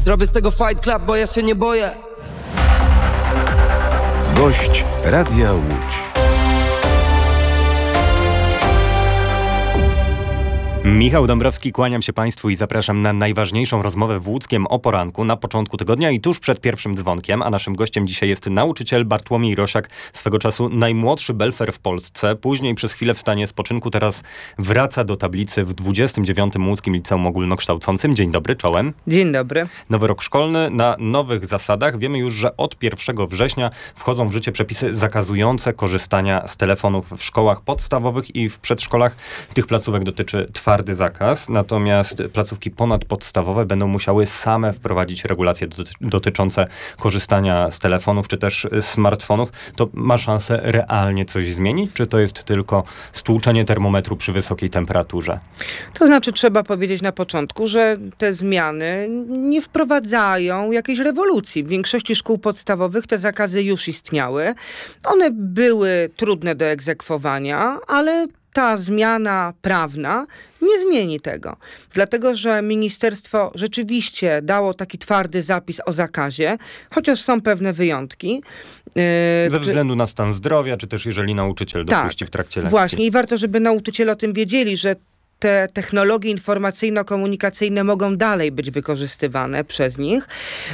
Zrobię z tego Fight Club, bo ja się nie boję. Gość Radia Łódź. Michał Dąbrowski, kłaniam się Państwu i zapraszam na najważniejszą rozmowę w Łódzkiem o poranku na początku tygodnia i tuż przed pierwszym dzwonkiem, a naszym gościem dzisiaj jest nauczyciel Bartłomiej Rosiak, swego czasu najmłodszy belfer w Polsce, później przez chwilę w stanie spoczynku, teraz wraca do tablicy w 29. Łódzkim Liceum Ogólnokształcącym. Dzień dobry, czołem. Dzień dobry. Nowy rok szkolny na nowych zasadach. Wiemy już, że od 1 września wchodzą w życie przepisy zakazujące korzystania z telefonów w szkołach podstawowych i w przedszkolach. Tych placówek dotyczy twardy zakaz, natomiast placówki ponadpodstawowe będą musiały same wprowadzić regulacje dotyczące korzystania z telefonów czy też smartfonów. To ma szansę realnie coś zmienić, czy to jest tylko stłuczenie termometru przy wysokiej temperaturze? To znaczy trzeba powiedzieć na początku, że te zmiany nie wprowadzają jakiejś rewolucji. W większości szkół podstawowych te zakazy już istniały. One były trudne do egzekwowania, ale ta zmiana prawna nie zmieni tego. Dlatego, że ministerstwo rzeczywiście dało taki twardy zapis o zakazie, chociaż są pewne wyjątki. Ze względu na stan zdrowia, czy też jeżeli nauczyciel dopuści w trakcie lekcji. Właśnie i warto, żeby nauczyciele o tym wiedzieli, że te technologie informacyjno-komunikacyjne mogą dalej być wykorzystywane przez nich,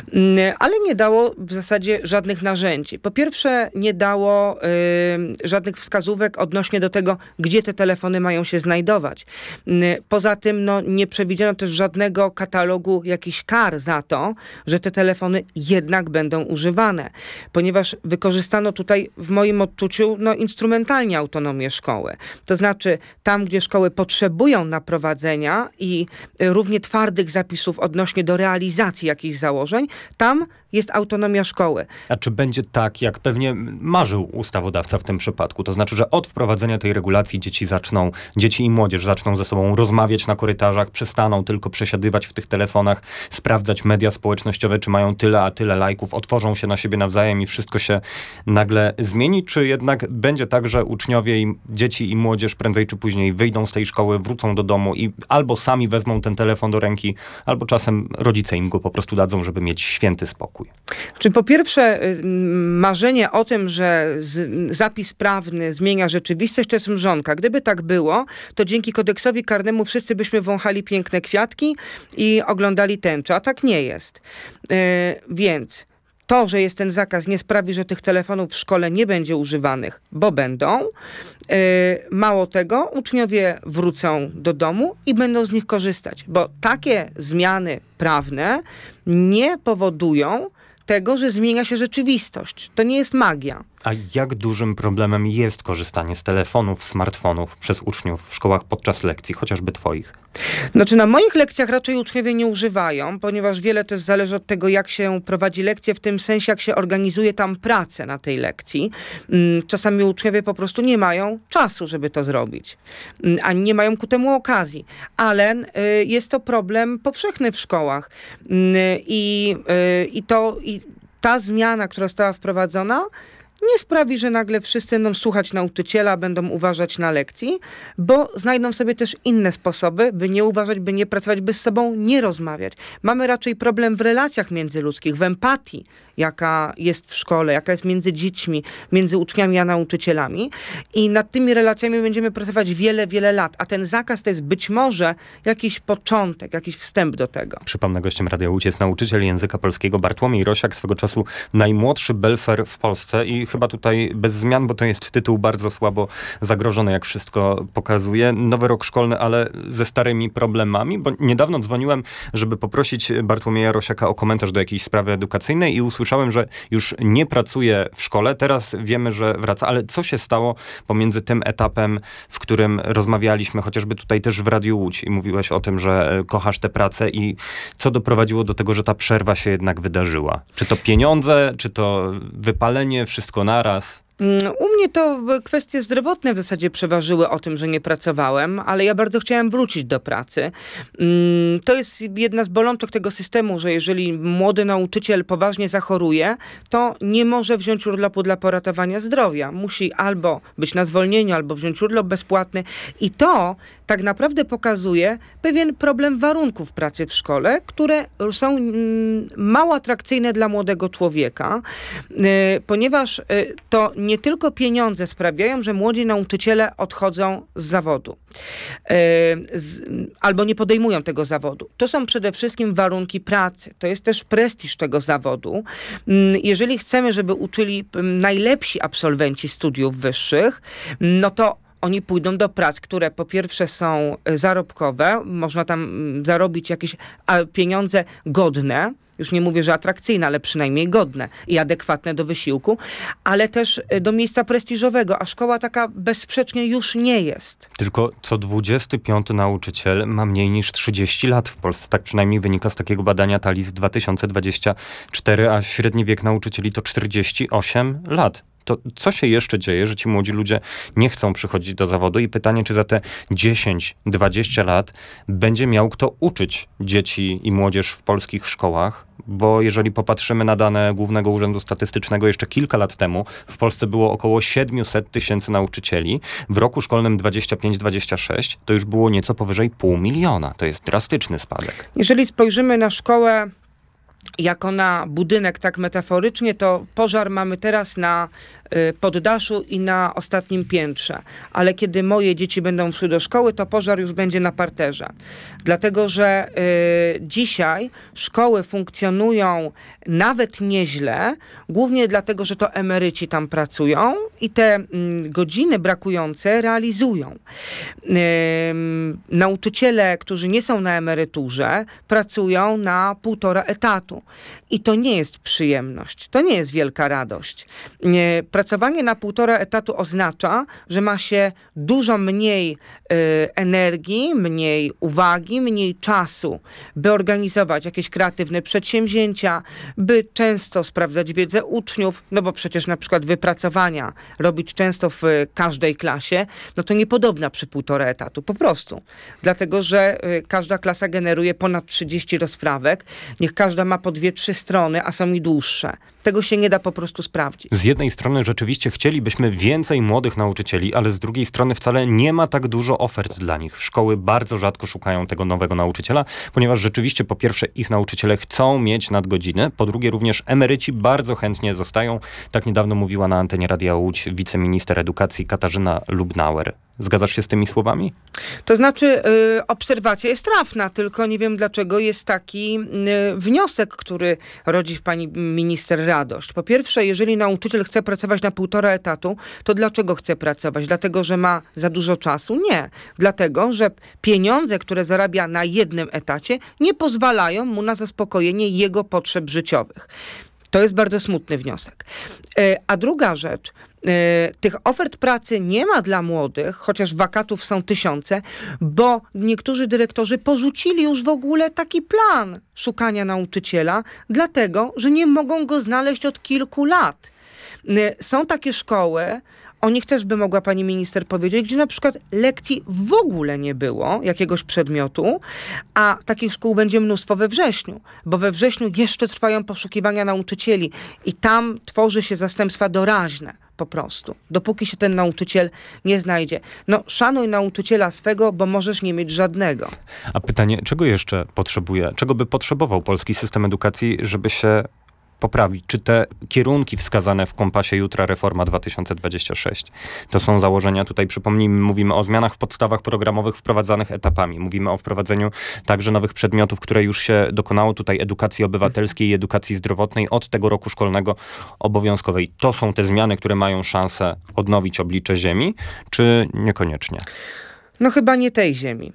ale nie dało w zasadzie żadnych narzędzi. Po pierwsze, nie dało żadnych wskazówek odnośnie do tego, gdzie te telefony mają się znajdować. Poza tym nie przewidziano też żadnego katalogu jakichś kar za to, że te telefony jednak będą używane. Ponieważ wykorzystano tutaj w moim odczuciu instrumentalnie autonomię szkoły. To znaczy tam, gdzie szkoły potrzebują naprowadzenia i równie twardych zapisów odnośnie do realizacji jakichś założeń, tam jest autonomia szkoły. A czy będzie tak, jak pewnie marzył ustawodawca w tym przypadku? To znaczy, że od wprowadzenia tej regulacji dzieci i młodzież zaczną ze sobą rozmawiać na korytarzach, przestaną tylko przesiadywać w tych telefonach, sprawdzać media społecznościowe, czy mają tyle a tyle lajków, otworzą się na siebie nawzajem i wszystko się nagle zmieni? Czy jednak będzie tak, że uczniowie i dzieci i młodzież prędzej czy później wyjdą z tej szkoły, wrócą do domu i albo sami wezmą ten telefon do ręki, albo czasem rodzice im go po prostu dadzą, żeby mieć święty spokój? Czy po pierwsze marzenie o tym, że zapis prawny zmienia rzeczywistość, to jest mrzonka. Gdyby tak było, to dzięki kodeksowi karnemu wszyscy byśmy wąchali piękne kwiatki i oglądali tęczę, a tak nie jest. Więc to, że jest ten zakaz, nie sprawi, że tych telefonów w szkole nie będzie używanych, bo będą. Mało tego, uczniowie wrócą do domu i będą z nich korzystać, bo takie zmiany prawne nie powodują tego, że zmienia się rzeczywistość. To nie jest magia. A jak dużym problemem jest korzystanie z telefonów, smartfonów przez uczniów w szkołach podczas lekcji, chociażby twoich? Znaczy na moich lekcjach raczej uczniowie nie używają, ponieważ wiele też zależy od tego, jak się prowadzi lekcje, w tym sensie, jak się organizuje tam pracę na tej lekcji. Czasami uczniowie po prostu nie mają czasu, żeby to zrobić, ani nie mają ku temu okazji. Ale jest to problem powszechny w szkołach. I ta zmiana, która została wprowadzona, nie sprawi, że nagle wszyscy będą słuchać nauczyciela, będą uważać na lekcji, bo znajdą sobie też inne sposoby, by nie uważać, by nie pracować, by z sobą nie rozmawiać. Mamy raczej problem w relacjach międzyludzkich, w empatii, jaka jest w szkole, jaka jest między dziećmi, między uczniami a nauczycielami. I nad tymi relacjami będziemy pracować wiele, wiele lat. A ten zakaz to jest być może jakiś początek, jakiś wstęp do tego. Przypomnę, gościem Radia Łódź jest nauczyciel języka polskiego Bartłomiej Rosiak, swego czasu najmłodszy belfer w Polsce i chyba tutaj bez zmian, bo to jest tytuł bardzo słabo zagrożony, jak wszystko pokazuje. Nowy rok szkolny, ale ze starymi problemami, bo niedawno dzwoniłem, żeby poprosić Bartłomieja Rosiaka o komentarz do jakiejś sprawy edukacyjnej i usłyszałem, że już nie pracuje w szkole. Teraz wiemy, że wraca, ale co się stało pomiędzy tym etapem, w którym rozmawialiśmy, chociażby tutaj też w Radiu Łódź i mówiłeś o tym, że kochasz tę pracę i co doprowadziło do tego, że ta przerwa się jednak wydarzyła? Czy to pieniądze, czy to wypalenie, wszystko naraz? U mnie to kwestie zdrowotne w zasadzie przeważyły o tym, że nie pracowałem, ale ja bardzo chciałem wrócić do pracy. To jest jedna z bolączek tego systemu, że jeżeli młody nauczyciel poważnie zachoruje, to nie może wziąć urlopu dla poratowania zdrowia. Musi albo być na zwolnieniu, albo wziąć urlop bezpłatny. I to tak naprawdę pokazuje pewien problem warunków pracy w szkole, które są mało atrakcyjne dla młodego człowieka, ponieważ to nie tylko pieniądze sprawiają, że młodzi nauczyciele odchodzą z zawodu albo nie podejmują tego zawodu. To są przede wszystkim warunki pracy. To jest też prestiż tego zawodu. Jeżeli chcemy, żeby uczyli najlepsi absolwenci studiów wyższych, no to oni pójdą do prac, które po pierwsze są zarobkowe, można tam zarobić jakieś pieniądze godne, już nie mówię, że atrakcyjne, ale przynajmniej godne i adekwatne do wysiłku, ale też do miejsca prestiżowego, a szkoła taka bezsprzecznie już nie jest. Tylko co 25 nauczyciel ma mniej niż 30 lat w Polsce. Tak przynajmniej wynika z takiego badania TALIS 2024, a średni wiek nauczycieli to 48 lat. To co się jeszcze dzieje, że ci młodzi ludzie nie chcą przychodzić do zawodu i pytanie, czy za te 10-20 lat będzie miał kto uczyć dzieci i młodzież w polskich szkołach? Bo jeżeli popatrzymy na dane Głównego Urzędu Statystycznego jeszcze kilka lat temu, w Polsce było około 700 000 nauczycieli. W roku szkolnym 25-26 to już było nieco powyżej 500 000. To jest drastyczny spadek. Jeżeli spojrzymy na szkołę jako na budynek tak metaforycznie, to pożar mamy teraz na poddaszu i na ostatnim piętrze. Ale kiedy moje dzieci będą szły do szkoły, to pożar już będzie na parterze. Dlatego, że dzisiaj szkoły funkcjonują nawet nieźle, głównie dlatego, że to emeryci tam pracują i te godziny brakujące realizują. Nauczyciele, którzy nie są na emeryturze, pracują na 1,5 etatu. I to nie jest przyjemność. To nie jest wielka radość. Pracowanie na 1,5 etatu oznacza, że ma się dużo mniej energii, mniej uwagi, mniej czasu, by organizować jakieś kreatywne przedsięwzięcia, by często sprawdzać wiedzę uczniów, no bo przecież na przykład wypracowania robić często w każdej klasie, no to niepodobna przy 1,5 etatu, po prostu. Dlatego, że każda klasa generuje ponad 30 rozprawek, niech każda ma po 2-3 strony, a są i dłuższe. Tego się nie da po prostu sprawdzić. Z jednej strony rzeczywiście chcielibyśmy więcej młodych nauczycieli, ale z drugiej strony wcale nie ma tak dużo ofert dla nich. Szkoły bardzo rzadko szukają tego nowego nauczyciela, ponieważ rzeczywiście po pierwsze ich nauczyciele chcą mieć nadgodziny, po drugie również emeryci bardzo chętnie zostają. Tak niedawno mówiła na antenie Radia Łódź wiceminister edukacji Katarzyna Lubnauer. Zgadzasz się z tymi słowami? To znaczy obserwacja jest trafna, tylko nie wiem dlaczego jest taki wniosek, który rodzi w pani minister radość. Po pierwsze, jeżeli nauczyciel chce pracować na 1,5 etatu, to dlaczego chce pracować? Dlatego, że ma za dużo czasu? Nie. Dlatego, że pieniądze, które zarabia na jednym etacie, nie pozwalają mu na zaspokojenie jego potrzeb życiowych. To jest bardzo smutny wniosek. A druga rzecz, tych ofert pracy nie ma dla młodych, chociaż wakatów są tysiące, bo niektórzy dyrektorzy porzucili już w ogóle taki plan szukania nauczyciela, dlatego, że nie mogą go znaleźć od kilku lat. Są takie szkoły, o nich też by mogła pani minister powiedzieć, gdzie na przykład lekcji w ogóle nie było, jakiegoś przedmiotu, a takich szkół będzie mnóstwo we wrześniu, bo we wrześniu jeszcze trwają poszukiwania nauczycieli i tam tworzy się zastępstwa doraźne po prostu, dopóki się ten nauczyciel nie znajdzie. No, szanuj nauczyciela swego, bo możesz nie mieć żadnego. A pytanie, czego jeszcze potrzebuje, czego by potrzebował polski system edukacji, żeby się poprawić? Czy te kierunki wskazane w kompasie Jutra Reforma 2026, to są założenia, tutaj przypomnijmy, mówimy o zmianach w podstawach programowych wprowadzanych etapami. Mówimy o wprowadzeniu także nowych przedmiotów, które już się dokonało, tutaj edukacji obywatelskiej i edukacji zdrowotnej od tego roku szkolnego obowiązkowej. To są te zmiany, które mają szansę odnowić oblicze Ziemi, czy niekoniecznie? No chyba nie tej ziemi.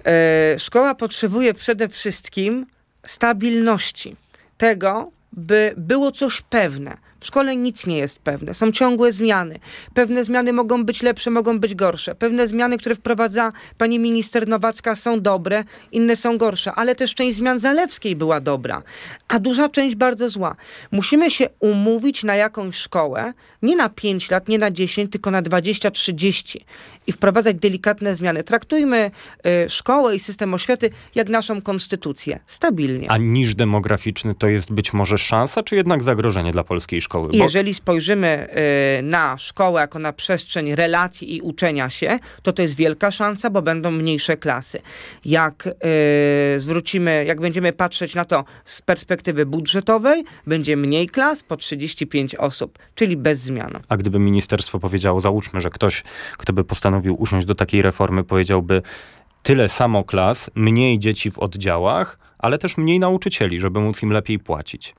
Szkoła potrzebuje przede wszystkim stabilności. Tego, by było coś pewne. W szkole nic nie jest pewne. Są ciągłe zmiany. Pewne zmiany mogą być lepsze, mogą być gorsze. Pewne zmiany, które wprowadza pani minister Nowacka, są dobre, inne są gorsze. Ale też część zmian Zalewskiej była dobra, a duża część bardzo zła. Musimy się umówić na jakąś szkołę, nie na 5 lat, nie na 10, tylko na 20-30 i wprowadzać delikatne zmiany. Traktujmy szkołę i system oświaty jak naszą konstytucję. Stabilnie. A niż demograficzny to jest być może szansa, czy jednak zagrożenie dla polskiej szkoły? Jeżeli spojrzymy na szkołę jako na przestrzeń relacji i uczenia się, to jest wielka szansa, bo będą mniejsze klasy. Jak będziemy patrzeć na to z perspektywy budżetowej, będzie mniej klas po 35 osób, czyli bez zmian. A gdyby ministerstwo powiedziało, załóżmy, że ktoś, kto by postanowił usiąść do takiej reformy, powiedziałby tyle samo klas, mniej dzieci w oddziałach, ale też mniej nauczycieli, żeby móc im lepiej płacić.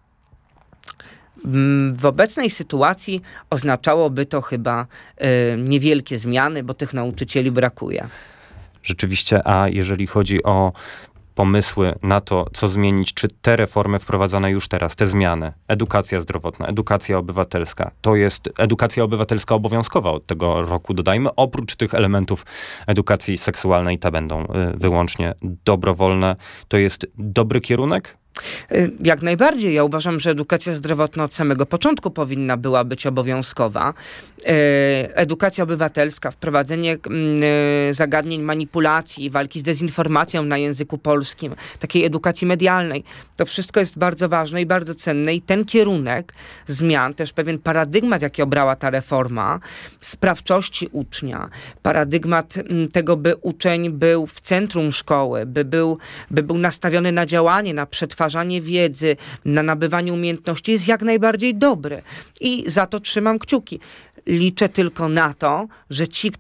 W obecnej sytuacji oznaczałoby to chyba niewielkie zmiany, bo tych nauczycieli brakuje. Rzeczywiście, a jeżeli chodzi o pomysły na to, co zmienić, czy te reformy wprowadzane już teraz, te zmiany, edukacja zdrowotna, edukacja obywatelska, to jest edukacja obywatelska obowiązkowa od tego roku, dodajmy, oprócz tych elementów edukacji seksualnej, te będą wyłącznie dobrowolne. To jest dobry kierunek? Jak najbardziej. Ja uważam, że edukacja zdrowotna od samego początku powinna była być obowiązkowa. Edukacja obywatelska, wprowadzenie zagadnień manipulacji, walki z dezinformacją na języku polskim, takiej edukacji medialnej. To wszystko jest bardzo ważne i bardzo cenne i ten kierunek zmian, też pewien paradygmat, jaki obrała ta reforma, sprawczości ucznia, paradygmat tego, by uczeń był w centrum szkoły, by był nastawiony na działanie, na przetwarzanie wiedzy, na nabywanie umiejętności jest jak najbardziej dobry. I za to trzymam kciuki. Liczę tylko na to, że ci,